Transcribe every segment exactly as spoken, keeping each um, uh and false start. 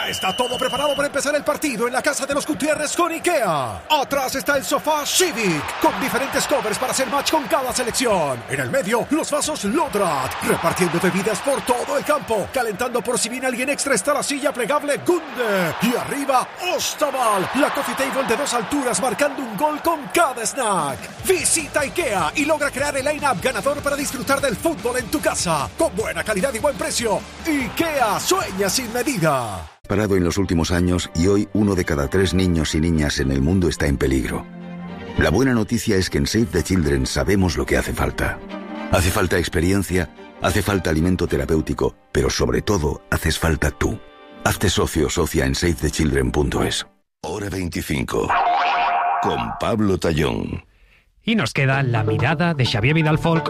Ya está todo preparado para empezar el partido en la casa de los Gutiérrez con IKEA. Atrás está el sofá Civic, con diferentes covers para hacer match con cada selección. En el medio, los vasos Lodrat, repartiendo bebidas por todo el campo. Calentando por si viene alguien extra está la silla plegable Gunde. Y arriba, Ostaval, la coffee table de dos alturas marcando un gol con cada snack. Visita IKEA y logra crear el line-up ganador para disfrutar del fútbol en tu casa. Con buena calidad y buen precio. IKEA, sueña sin medida. Parado en los últimos años y hoy uno de cada tres niños y niñas en el mundo está en peligro. La buena noticia es que en Save the Children sabemos lo que hace falta. Hace falta experiencia, hace falta alimento terapéutico, pero sobre todo haces falta tú. Hazte socio o socia en save the children punto es. Hora veinticinco. Con Pablo Tallón. Y nos queda la mirada de Xavier Vidal Folk.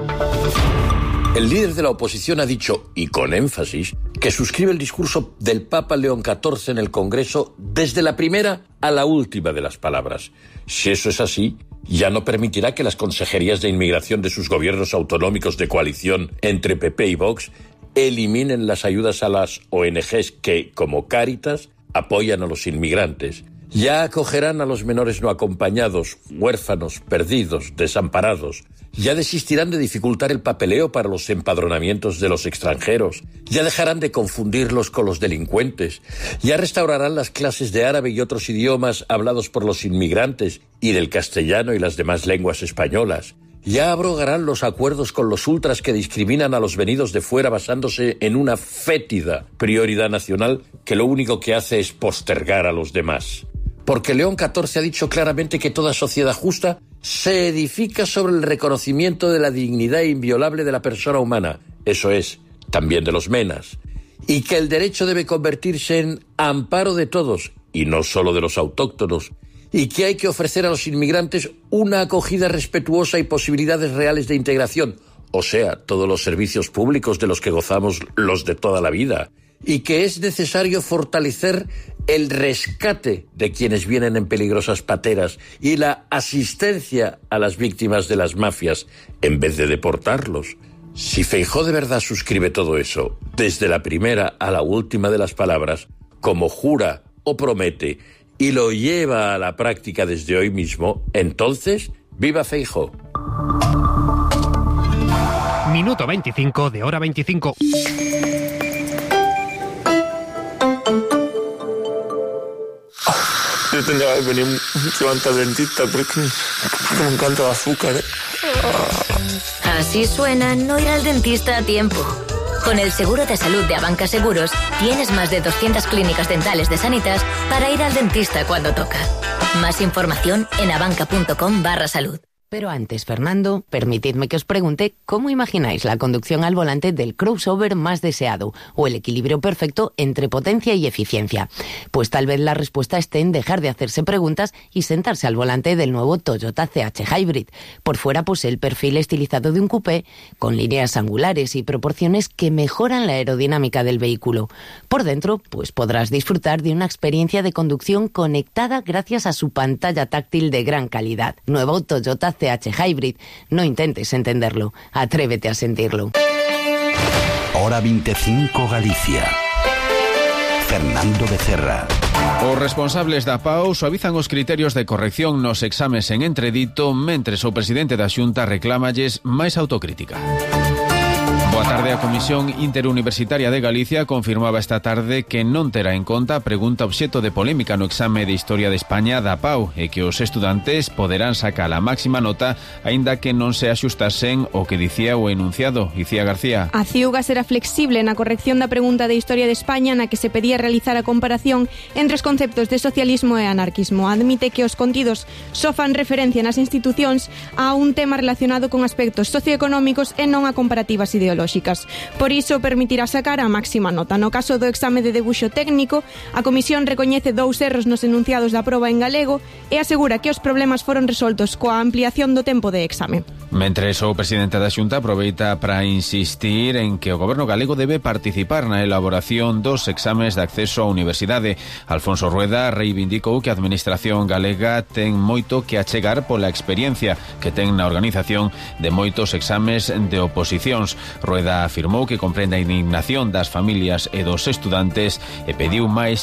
El líder de la oposición ha dicho, y con énfasis, que suscribe el discurso del Papa León catorce en el Congreso desde la primera a la última de las palabras. Si eso es así, ya no permitirá que las consejerías de inmigración de sus gobiernos autonómicos de coalición entre P P y Vox eliminen las ayudas a las O N Ges que, como Cáritas, apoyan a los inmigrantes. Ya acogerán a los menores no acompañados, huérfanos, perdidos, desamparados. Ya desistirán de dificultar el papeleo para los empadronamientos de los extranjeros. Ya dejarán de confundirlos con los delincuentes. Ya restaurarán las clases de árabe y otros idiomas hablados por los inmigrantes y del castellano y las demás lenguas españolas. Ya abrogarán los acuerdos con los ultras que discriminan a los venidos de fuera basándose en una fétida prioridad nacional que lo único que hace es postergar a los demás. Porque León catorce ha dicho claramente que toda sociedad justa se edifica sobre el reconocimiento de la dignidad inviolable de la persona humana, eso es, también de los menas, y que el derecho debe convertirse en amparo de todos, y no solo de los autóctonos, y que hay que ofrecer a los inmigrantes una acogida respetuosa y posibilidades reales de integración, o sea, todos los servicios públicos de los que gozamos los de toda la vida, y que es necesario fortalecer el rescate de quienes vienen en peligrosas pateras y la asistencia a las víctimas de las mafias en vez de deportarlos. Si Feijóo de verdad suscribe todo eso, desde la primera a la última de las palabras, como jura o promete, y lo lleva a la práctica desde hoy mismo, entonces, ¡viva Feijóo! Minuto veinticinco de Hora veinticinco. Yo tendría que venir mucho antes al dentista, pero es que me encanta el azúcar, ¿eh? Así suena no ir al dentista a tiempo. Con el seguro de salud de Abanca Seguros, tienes más de doscientas clínicas dentales de Sanitas para ir al dentista cuando toca. Más información en abanca.com barra salud. Pero antes, Fernando, permitidme que os pregunte cómo imagináis la conducción al volante del crossover más deseado o el equilibrio perfecto entre potencia y eficiencia. Pues tal vez la respuesta esté en dejar de hacerse preguntas y sentarse al volante del nuevo Toyota C H Hybrid. Por fuera posee el perfil estilizado de un coupé, con líneas angulares y proporciones que mejoran la aerodinámica del vehículo. Por dentro, pues podrás disfrutar de una experiencia de conducción conectada gracias a su pantalla táctil de gran calidad. Nuevo Toyota C H Hybrid. No intentes entenderlo, atrévete a sentirlo. Hora veinticinco Galicia. Fernando Becerra. Os responsables da P A U suavizan os criterios de corrección nos exames en entredito, mentres o presidente da Xunta reclámalles máis autocrítica. Boa tarde. A Comisión Interuniversitaria de Galicia confirmaba esta tarde que non terá en conta a pregunta obxecto de polémica no exame de Historia de España da P A U e que os estudantes poderán sacar a máxima nota aínda que non se axustasen o que dicía o enunciado. Icía García. A CIUGA será flexible na corrección da pregunta de Historia de España na que se pedía realizar a comparación entre os conceptos de socialismo e anarquismo. Admite que os contidos só fan referencia nas institucións a un tema relacionado con aspectos socioeconómicos e non a comparativas ideolóxicas. Por iso permitirá sacar a máxima nota. No caso do exame de debuxo técnico, a Comisión recoñece dous erros nos enunciados da proba en galego e asegura que os problemas foron resoltos coa ampliación do tempo de exame. Mentres o presidente da Xunta aproveita para insistir en que o goberno galego debe participar na elaboración dos exames de acceso á universidade. Alfonso Rueda reivindicou que a administración galega ten moito que achegar pola experiencia que ten na organización de moitos exames de oposicións. Rueda afirmou que comprende a indignación das familias e dos estudantes e pediu máis